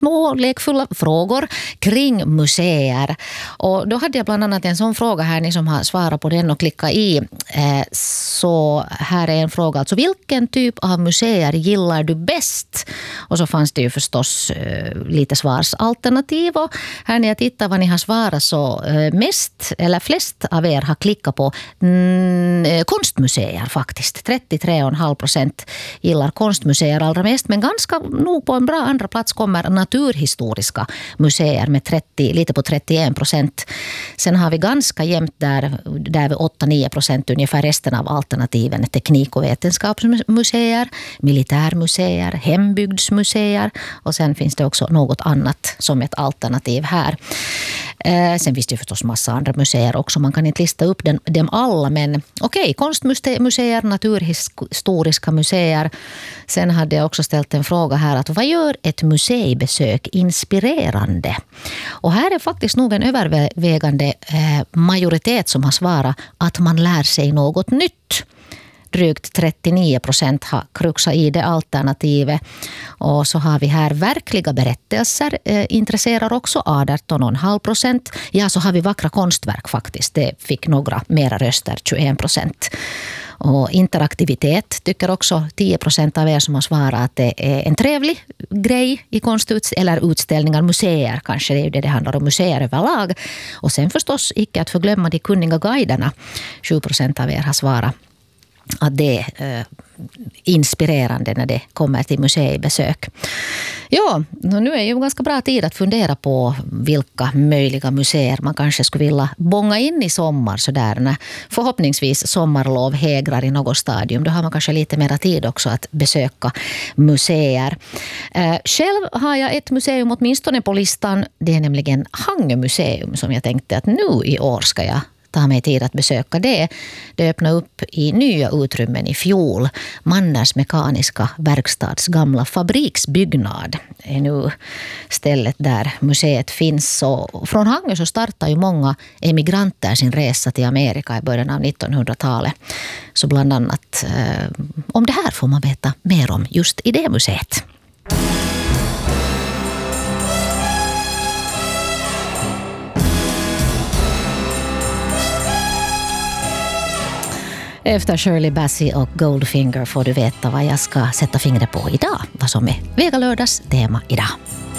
små lekfulla frågor kring museer. Och då hade jag bland annat en sån fråga här, ni som har svarat på den och klickat i. Så här är en fråga, alltså vilken typ av museer gillar du bäst? Och så fanns det ju förstås lite svarsalternativ. Och här när jag tittar vad ni har svarat så mest eller flest av er har klickat på konstmuseer faktiskt. 33,5% gillar konstmuseer allra mest, men ganska nog på en bra andra plats kommer naturhistoriska museer med lite på 31%. Sen har vi ganska jämnt där vi 8-9% ungefär resten av alternativen. Teknik- och vetenskapsmuseer, militärmuseer, hembygdsmuseer och sen finns det också något annat som ett alternativ här. Sen finns det förstås massa andra museer också. Man kan inte lista upp dem alla, men okej, konstmuseer, naturhistoriska museer. Sen hade jag också ställt en fråga här att vad gör ett museibesök inspirerande? Och här är faktiskt nog en övervägande majoritet som har svarat att man lär sig något nytt. Drygt 39% har kruxat i det alternativet. Och så har vi här verkliga berättelser. Intresserar också 18,5%. Ja, så har vi vackra konstverk faktiskt. Det fick några mera röster, 21%. Och interaktivitet tycker också 10% av er som har svarat att det är en trevlig grej i eller utställningar, museer kanske, det är ju det handlar om, museer överlag. Och sen förstås icke att förglömma de kunniga guiderna. 7% av er har svarat att det är inspirerande när det kommer till museibesök. Ja, nu är ju ganska bra tid att fundera på vilka möjliga museer man kanske skulle vilja bonga in i sommar sådär när förhoppningsvis sommarlov hägrar i något stadium. Då har man kanske lite mer tid också att besöka museer. Själv har jag ett museum åtminstone på listan. Det är nämligen Hangö museum som jag tänkte att nu i år ska jag ta mig tid att besöka det. Det öppnade upp i nya utrymmen i fjol. Manners mekaniska verkstads gamla fabriksbyggnad är nu stället där museet finns. Och från Hangö så startar ju många emigranter sin resa till Amerika i början av 1900-talet. Så bland annat om det här får man veta mer om just i det museet. Efter Shirley Bassey och Goldfinger får du veta vad jag ska sätta fingret på idag. Vad som är Vega lördags tema idag.